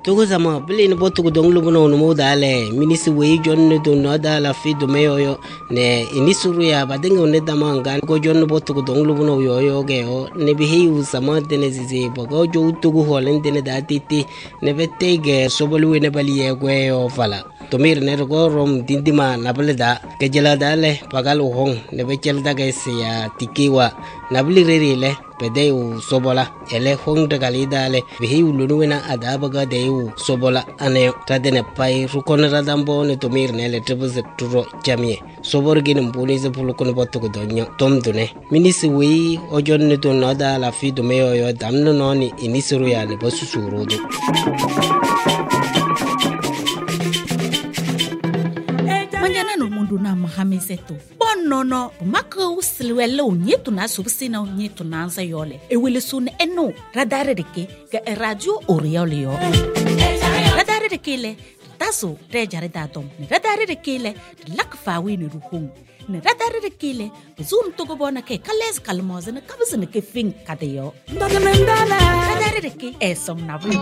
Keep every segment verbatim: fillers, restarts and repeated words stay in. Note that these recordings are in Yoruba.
Togo sama bili ni botu dong lu bono no dale minisi we jonne do no dala fi do meyo yo ne inisuru ya badenga ne dama ngan ko jonne botu dong lu bono yo yo ge o ne bi hiu sama dene zizi bogo jo tugu holen dene da titi ne betege sobolu ne bali ye gwe yo fala tomir ne go rom dindima nabale da ke jela dale pagal hong ne be chel da ge sia tikiwa nabli reri le pede u sobola ele hong de galidale bi hiu lunuena adabaga de u sobola ane tadene pai rukon radambo ne tomir ne le tebze turo jamie sobor gin mbuni ze pulukon botu ko donyo tom dune minisi wi ojon ne to nada la fi do meyo yo damno noni inisuru ya ne bosu surudu manjana no mundu na mahamiseto bonono maka usilwele unyetu na subsina unyetu na anza yole ewele sun eno radare deke ga radio oriole yo radare deke le taso rejare datom radare deke le lakfa wi ni ruhung ne radare deke le zum to go bona ke kales kalmoze ne kabzene ke fin kadeyo radare deke esom na wi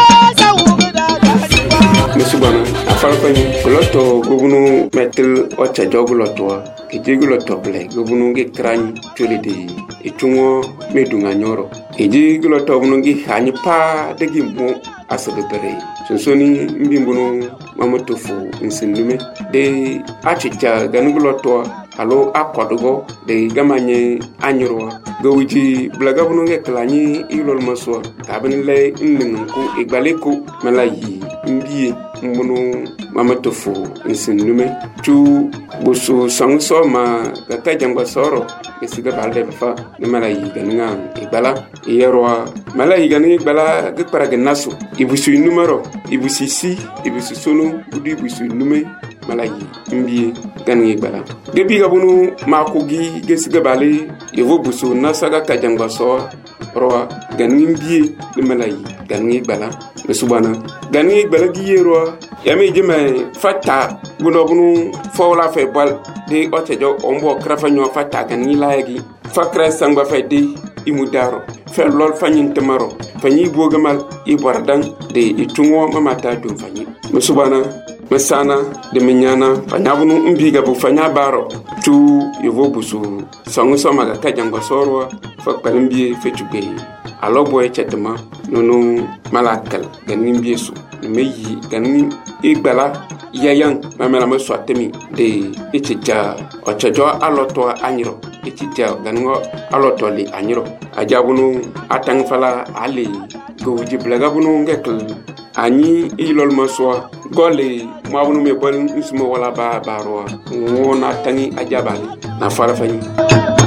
Mesubana afalfani loto gobunu metel ocha joguloto ke jiguloto ble gobunu ge krani tolede itungo medunga nyoro e jiguloto bunu gi hani pa de gimbo asabere sonsoni mbimbuno mamotofu insinume de achicha ganuguloto alo akodugo de gamanye anyoro gowiji blaga bunu ge klani ilol maso kabin le nningu igbaleko malayi mbiye mbunu mamatofu insinume tu busu sangso ma kaka jangwa soro esiga balde fa ne malayi ganinga igbala yerwa malayi ganinga igbala gepara genaso ibusu numero ibusu si ibusu sonu udi ibusu nume malayi mbiye ganinga igbala gebi gabunu makugi gesiga bale yevo busu nasaga kajangwa soro roa ganinga mbiye ne malayi ganinga igbala mesubana ganinga igbala giyerwa yami jeme fata buno bunu fawla fe bal de otejo ombo krafa nyo fata ganinga layagi fakra sangba fe de imudaro fe lol fanyin temaro fanyi bogamal ibordan de itungo mamata dum fanyi mesubana mesana de menyana fanyabunu mbiga bu fanya baro tu yevo busu sangu soma ga kajango sorwa fakpalimbi fe tugbe alo boy chetma nono malakal ganin biesu meyi ganin igbala yayan mamela ma swatemi de etija ochajo aloto anyiro etija gango aloto li anyiro ajabunu atang fala ali gowji blaga bunu ngekl ani ilol maswa gole mabunu me bon ismo wala ba barwa wona tangi ajabali na fara fani